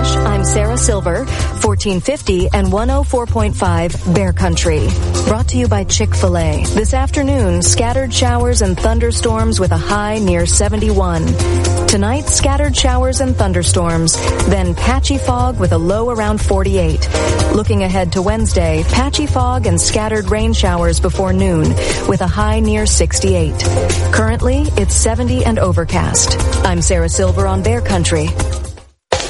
I'm Sarah Silver, 1450 and 104.5 Bear Country. Brought to you by Chick-fil-A. This afternoon, scattered showers and thunderstorms with a high near 71. Tonight, scattered showers and thunderstorms, then patchy fog with a low around 48. Looking ahead to Wednesday, patchy fog and scattered rain showers before noon with a high near 68. Currently, it's 70 and overcast. I'm Sarah Silver on Bear Country.